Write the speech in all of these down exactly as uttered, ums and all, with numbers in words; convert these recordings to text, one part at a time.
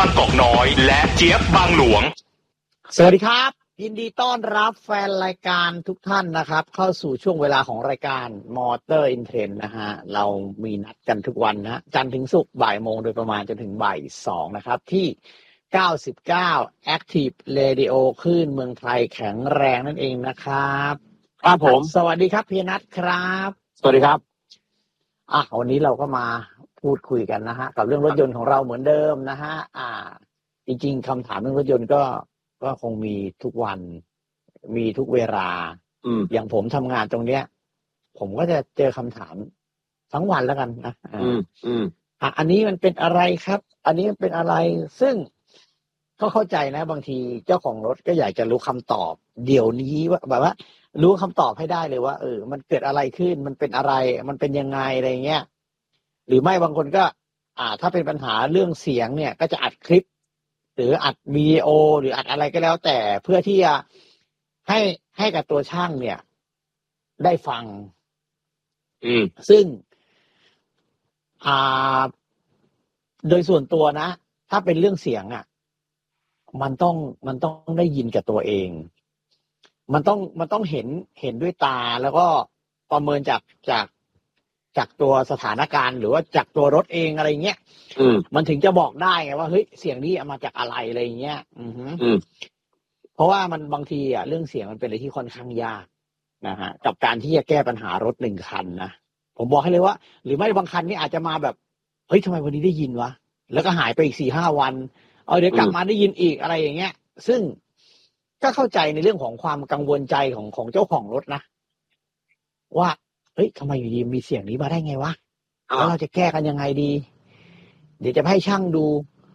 างกอกน้อยและเจี๊ยบบางหลวงสวัสดีครับยินดีต้อนรับแฟนรายการทุกท่านนะครับเข้าสู่ช่วงเวลาของรายการ Motor in Trend นะฮะเรามีนัดกันทุกวันนะจันทร์ถึงศุกร์บ่ายโมงโดยประมาณจนถึงบ่ายสองนะครับที่เก้าสิบเก้า Active Radio คลื่นเมืองไทยแข็งแรงนั่นเองนะครับครับผมสวัสดีครับพี่นัทครับสวัสดีครับอ่ะวันนี้เราก็มาพูดคุยกันนะฮะกับเรื่องรถยนต์ของเราเหมือนเดิมนะฮะอ่าจริงๆคำถามเรื่องรถยนต์ก็ก็คงมีทุกวันมีทุกเวลาอย่างผมทำงานตรงเนี้ยผมก็จะเจอคำถามทั้งวันแล้วกันนะอืมอืมอ่ะอันนี้มันเป็นอะไรครับอันนี้มันเป็นอะไรซึ่งก็เข้าใจนะบางทีเจ้าของรถก็อยากจะรู้คำตอบเดี๋ยวนี้ว่าแบบว่ารู้คำตอบให้ได้เลยว่าเออมันเกิดอะไรขึ้นมันเป็นอะไรมันเป็นยังไงอะไรเงี้ยหรือไม่บางคนก็อ่าถ้าเป็นปัญหาเรื่องเสียงเนี่ยก็จะอัดคลิปหรืออัดวีดีโอหรืออัดอะไรก็แล้วแต่เพื่อที่จะให้ให้กับตัวช่างเนี่ยได้ฟังอืมซึ่งอ่าโดยส่วนตัวนะถ้าเป็นเรื่องเสียงอ่ะมันต้องมันต้องได้ยินกับตัวเองมันต้องมันต้องเห็นเห็นด้วยตาแล้วก็ประเมินจากจากจากตัวสถานการณ์หรือว่าจากตัวรถเองอะไรเงี้ยมันถึงจะบอกได้ไงว่าเฮ้ยเสียงนี้มาจากอะไรอะไรเงี้ยอือฮึเพราะว่ามันบางทีอ่ะเรื่องเสียงมันเป็นอะไรที่ค่อนข้างยากนะฮะกับการที่จะแก้ปัญหารถหนึ่งคันนะผมบอกให้เลยว่าหรือไม่บางคันนี่อาจจะมาแบบเฮ้ยทำไมวันนี้ได้ยินวะแล้วก็หายไปอีกสี่ห้าวันเอาเดี๋ยวกลับมาได้ยินอีกอะไรอย่างเงี้ยซึ่งก็เข้าใจในเรื่องของความกังวลใจของของเจ้าของรถนะว่าเฮ้ยทำไมอยู่ดีมีเสียงนี้มาได้ไงวะแล้วเราจะแก้กันยังไงดีเดี๋ยวจะให้ช่างดู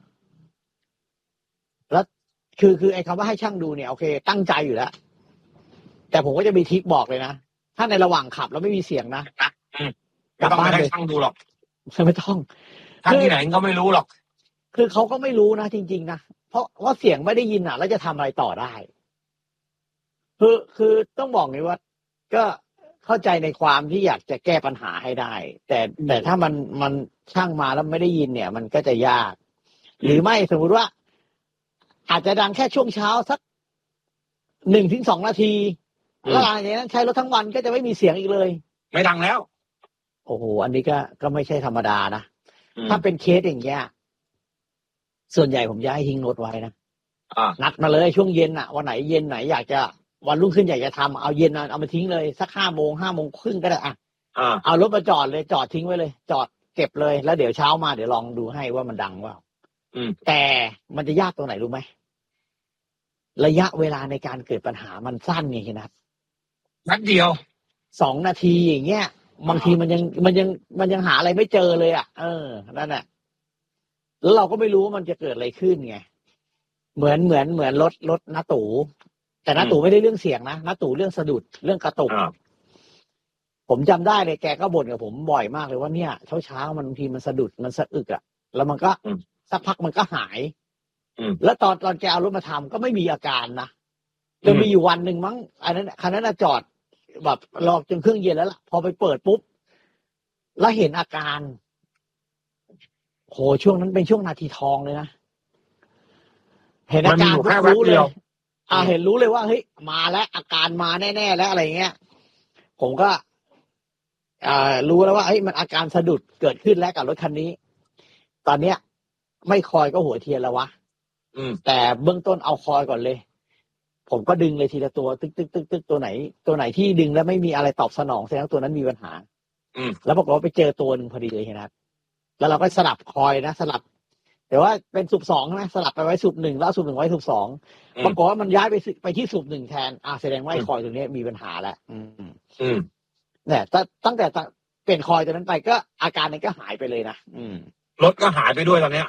แล้วคือคือไอ้คำว่าให้ช่างดูเนี่ยโอเคตั้งใจอยู่แล้วแต่ผมก็จะมีทริคบอกเลยนะถ้าในระหว่างขับแล้วไม่มีเสียงนะกลับบ้านไม่ให้ช่างดูหรอกไม่ต้องท่านที่ไหนก็ไม่รู้หรอกคือเขาก็ไม่รู้นะจริงๆนะเพราะว่าเสียงไม่ได้ยินอ่ะแล้วจะทำอะไรต่อได้คือคือต้องบอกเลยว่าก็เข้าใจในความที่อยากจะแก้ปัญหาให้ได้แต่แต่ถ้ามันมันช่างมาแล้วไม่ได้ยินเนี่ยมันก็จะยากหรือไม่สมมติว่าอาจจะดังแค่ช่วงเช้าสักหนึ่งถึงสองนาทีแล้วหลังจากนั้นใช้รถทั้งวันก็จะไม่มีเสียงอีกเลยไม่ดังแล้วโอ้โหอันนี้ก็ก็ไม่ใช่ธรรมดานะถ้าเป็นเคสอย่างเงี้ยส่วนใหญ่ผมจะให้ทิ้งรถไว้นะนัดมาเลยช่วงเย็นอ่ะวันไหนเย็นไหนอยากจะวันรุ่งขึ้นอยากจะทำเอาเย็นเอามาทิ้งเลยสักห้าโมงห้าโมงครึ่งก็ได้อ่ะเอารถมาจอดเลยจอดทิ้งไว้เลยจอดเก็บเลยแล้วเดี๋ยวเช้ามาเดี๋ยวลองดูให้ว่ามันดังว่าแต่มันจะยากตรงไหนรู้ไหมระยะเวลาในการเกิดปัญหามันสั้นไงนะนัดเดียวสองนาทีอย่างเงี้ยบางทีมันยังมันยังมันยังหาอะไรไม่เจอเลยอ่ะเออนั่นแหละแล้วเราก็ไม่รู้ว่ามันจะเกิดอะไรขึ้นไงเหมือนเหมือนเหมือนรถรถน้าตู่แต่น้าตู่ไม่ได้เรื่องเสียงนะน้าตู่เรื่องสะดุดเรื่องกระตุกผมจำได้เลยแกก็บ่นกับผมบ่อยมากเลยว่าเนี่ยเช้าเช้ามันบางทีมันสะดุดมันสะอึกอ่ะแล้วมันก็สักพักมันก็หายแล้วตอนตอนแกเอารถมาทำก็ไม่มีอาการนะจนมีอยู่วันหนึ่งมั้งอันนั้นคันนั้นจอดแบบรอจนเครื่องเย็นแล้วล่ะพอไปเปิดปุ๊บแล้วเห็นอาการโหช่วงนั้นเป็นช่วงนาทีทองเลยนะเห็นอาการรู้เลยอ่าเห็นรู้เลยว่าเฮ้ยมาแล้วอาการมาแน่ๆแล้วอะไรเงี้ยผมก็อ่ารู้แล้วว่าเฮ้ยมันอาการสะดุดเกิดขึ้นแล้วกับรถคันนี้ตอนเนี้ยไม่คอยก็หัวเทียนแล้ววะแต่เบื้องต้นเอาคอยก่อนเลยผมก็ดึงเลยทีละตัวตึกตึกตึกตึกตัวไหนตัวไหนที่ดึงแล้วไม่มีอะไรตอบสนองแสดงว่าตัวนั้นมีปัญหาแล้วปรากฏว่าไปเจอตัวหนึ่งพอดีเลยนะครับแล้วเราก็สลับคอยนะสลับแต่ว่าเป็นสูบสองนะสลับไปไว้สูบหนึ่งแล้วสูบหนึ่งไว้สูบสองปรากฏว่ามันย้ายไปไปที่สูบหนึ่งแทนอ่าแสดงว่าคอยตัวนี้มีปัญหาแล้วอืมอืมเนี่ยตั้งแต่เปลี่ยนคอยตัวนั้นไปก็อาการนี้ก็หายไปเลยนะอืมรถก็หายไปด้วยตอนเนี้ย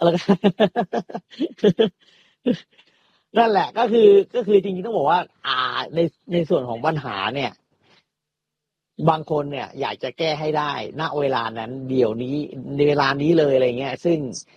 นั่นแหละก็คือก็คือจริงๆต้องบอกว่าอ่าในในส่วนของปัญหาเนี่ยบางคนเนี่ยอยากจะแก้ให้ได้ณเวลานั้นเดี๋ยวนี้ในเวลานี้เลยอะไรเงี้ยซึ่ง